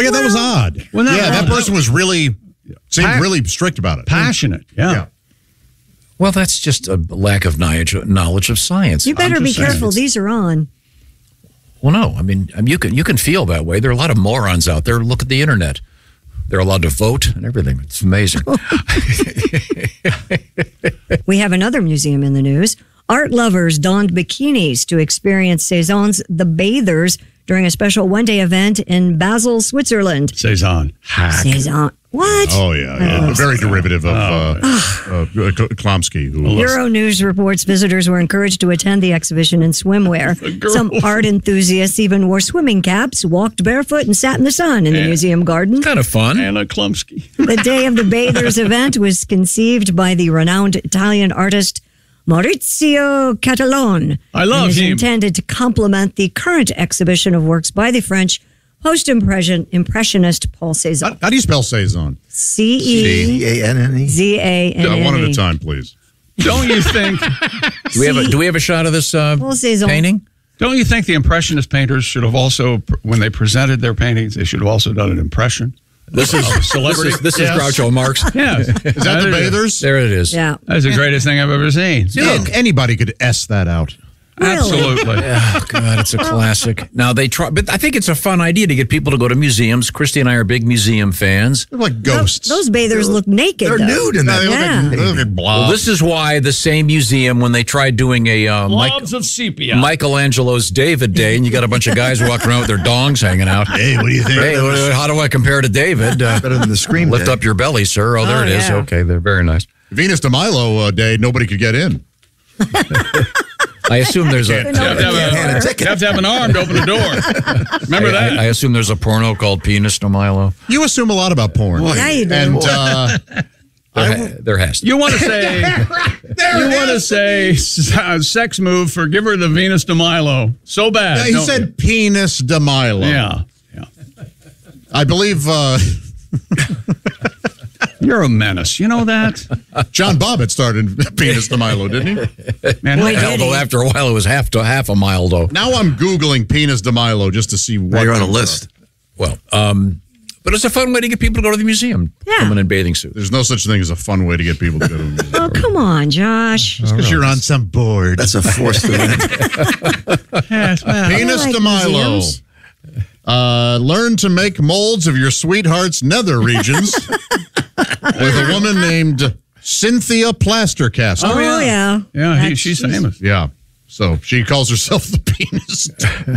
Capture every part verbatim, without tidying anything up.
Yeah, that was odd. Well, no, yeah, no, that no. person was really seemed Pa- really strict about it. Passionate, yeah. Yeah. Well, that's just a lack of knowledge knowledge of science. You better I'm be just saying. careful. These are on. Well, no, I mean, I mean, you can you can feel that way. There are a lot of morons out there. Look at the internet; they're allowed to vote and everything. It's amazing. We have another museum in the news. Art lovers donned bikinis to experience Cezanne's The Bathers during a special one-day event in Basel, Switzerland. Cezanne. Hack. Cezanne. What? Oh, yeah. yeah. Very derivative of uh, uh, K- Klomsky. Who Euronews reports visitors were encouraged to attend the exhibition in swimwear. Some art enthusiasts even wore swimming caps, walked barefoot, and sat in the sun in the museum garden. Kind of fun. Anna Klumsky. The Day of the Bathers event was conceived by the renowned Italian artist Maurizio Cattalone. I love and is him. intended to complement the current exhibition of works by the French post-impression impressionist Paul Cézanne. How, how do you spell Cezanne? C E C A N N E. Z A N N E. Uh, one at a time, please. Don't you think? Do we have a Do we have a shot of this uh, Paul Cézanne. painting? Don't you think the Impressionist painters should have also, when they presented their paintings, they should have also done an impression? This is this Celebrity. is, this Yes. is Groucho Marx. Yes. Is that the Bathers? There it is. Yeah. That's the greatest thing I've ever seen. Yeah, anybody could S that out. Absolutely. Oh, God, it's a classic. Now they try, but I think it's a fun idea to get people to go to museums. Christy and I are big museum fans. They're like ghosts. Those bathers look naked. They're though. nude in that. They look Yeah. like- they look like blobs. Well, this is why the same museum, when they tried doing a uh, Mike, Blobs of sepia. Michelangelo's David Day, and you got a bunch of guys walking around with their dongs hanging out. Hey, what do you think? Hey, what- how do I compare to David? Uh, Better than the Scream lift Day. up your belly, sir. Oh, there Oh, it is. yeah. Okay, they're very nice. Venus de Milo uh, Day, nobody could get in. I assume there's a. You have, to have, a, you have to have an arm to open a door. Remember I, that? I assume there's a porno called Penis de Milo. You assume a lot about porn. Yeah, you do. And uh, There, ha- there has to. You want to say, you want to say uh, sex move for give her the Venus de Milo so bad. yeah, he don't said penis de Milo. you? Yeah, yeah. I believe uh, You're a menace. You know that? John Bobbitt started penis de Milo, didn't he? Man, Boy, Although did he. after a while it was half to half a mile though. Now I'm Googling penis de Milo just to see what. Now you're on a comes up. list. Well, um, but it's a fun way to get people to go to the museum. Yeah. Coming in bathing suits. There's no such thing as a fun way to get people to go to a museum. Oh, come on, Josh. Because you're on some board. That's a forced event. yes, well, Penis I like de Milo. museums. Uh, learn to make molds of your sweetheart's nether regions with a woman named Cynthia Plastercaster. Oh, yeah. yeah, he, That's- she's famous. Yeah. So she calls herself the penis.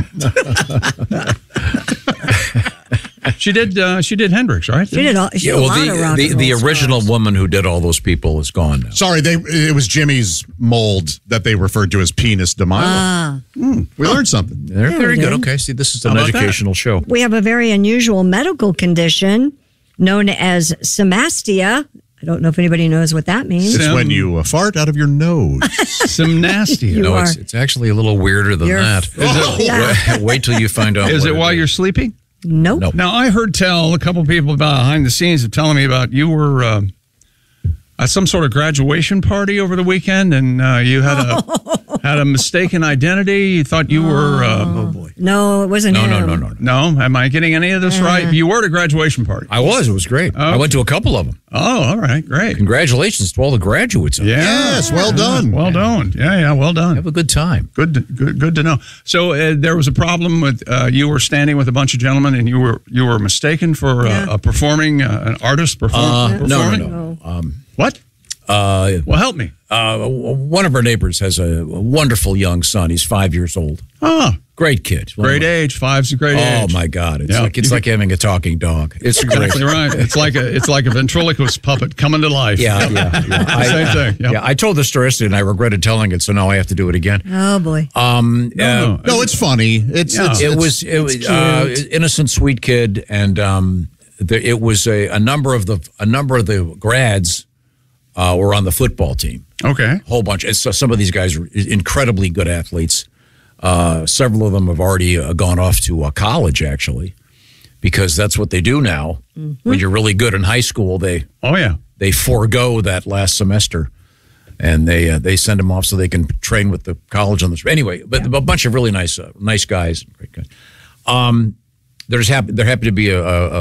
She did. Uh, she did Hendrix, right? She did, all, she Yeah, did a well, lot of rock the, and the, the roll original stars. woman who did all those people is gone now. Sorry, they it was Jimmy's mold that they referred to as penis de Milo. Ah. We learned something. They're Yeah, very we good. did. Okay, see, this is an How about that? educational show. We have a very unusual medical condition known as symastia. I don't know if anybody knows what that means. It's Sim- when you uh, fart out of your nose. Some nasty. You no, are- it's, it's actually a little weirder than You're- that. Oh, Yeah. Wait, wait till you find out. Is what it while is. you're sleeping? Nope. Nope. Now, I heard tell a couple people about behind the scenes of telling me about you were uh, at some sort of graduation party over the weekend, and uh, you had a had a mistaken identity. You thought you were. Uh, Oh, boy. No, it wasn't No, him. no, no, no, no. no, am I getting any of this right? You were at a graduation party. I was. It was great. I went to a couple of them. Oh, all right, great. Congratulations to all the graduates. Yeah. Yes, well done. Well done. Yeah, yeah, well done. Have a good time. Good, to, good, good to know. So uh, there was a problem with uh, you were standing with a bunch of gentlemen, and you were you were mistaken for Yeah. uh, a performing uh, an artist perform, Uh, no, no, performing. no. Um, What? uh, Well, help me. uh, one of our neighbors has a wonderful young son. He's five years old. Oh, Great kid. One of great my- 's a Five's a great Oh age. my God! It's Yeah. like it's You like having a talking dog. It's great. Exactly right. It's like a it's like a ventriloquist puppet coming to life. Yeah, yeah, yeah. I, Same thing. Yeah. yeah, I told the story yesterday, and I regretted telling it, so now I have to do it again. Oh, boy. Um, No, uh, no. No, it's funny. It's, Yeah. it's it it's- was it was it's uh, cute. innocent, sweet kid, and um, the, it was a, a number of the a number of the grads uh, were on the football team. Okay. A whole bunch. And so some of these guys are incredibly good athletes. Uh, several of them have already uh, gone off to uh, college, actually, because that's what they do now. When you're really good in high school, they Oh yeah. they forego that last semester, and they uh, they send them off so they can train with the college on this. Anyway, but a bunch of really nice uh, nice guys, great guys. Um, there's happy there happened to be a, a,